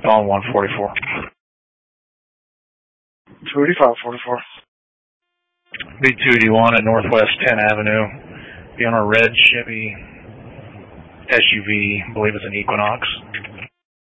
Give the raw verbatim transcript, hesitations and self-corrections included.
Calling one forty-four. two eighty-five forty-four. B two eighty-one at Northwest tenth Avenue. Be on a red Chevy S U V, I believe it's an Equinox.